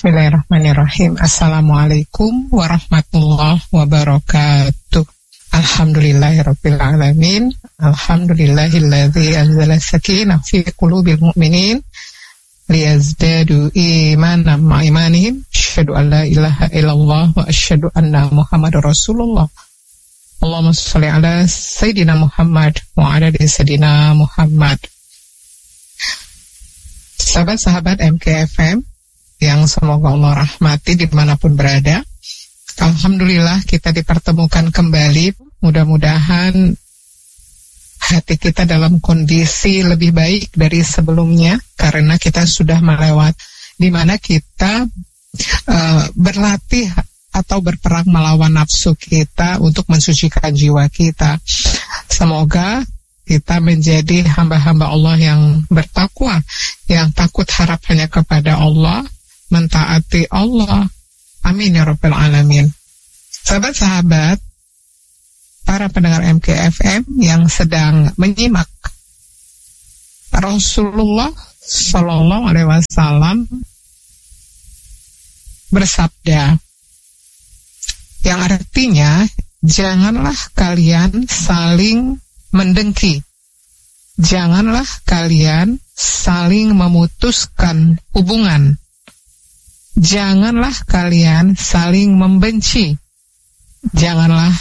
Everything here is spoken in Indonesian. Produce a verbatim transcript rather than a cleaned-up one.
Bismillahirrahmanirrahim. Assalamualaikum warahmatullahi wabarakatuh. Alhamdulillahirabbil alamin. Alhamdulillahilladzi anzala sakinah fi qulubil mu'minin liyazdadu imanan ma'a imanihim. Asyhadu an la ilaha illallah wa asyhadu anna Muhammadar Rasulullah. Allahumma shalli ala sayyidina Muhammad wa ala ali sayyidina Muhammad. Sahabat-sahabat M K F M yang semoga Allah rahmati dimanapun berada, alhamdulillah kita dipertemukan kembali. Mudah-mudahan hati kita dalam kondisi lebih baik dari sebelumnya, karena kita sudah melewat di mana kita uh, berlatih atau berperang melawan nafsu kita untuk mensucikan jiwa kita. Semoga kita menjadi hamba-hamba Allah yang bertakwa, yang takut harap hanya kepada Allah, mentaati Allah. Amin ya rabbal alamin. Sahabat-sahabat, para pendengar M K F M yang sedang menyimak, Rasulullah Shallallahu Alaihi Wasallam bersabda, yang artinya janganlah kalian saling mendengki, janganlah kalian saling memutuskan hubungan, janganlah kalian saling membenci, janganlah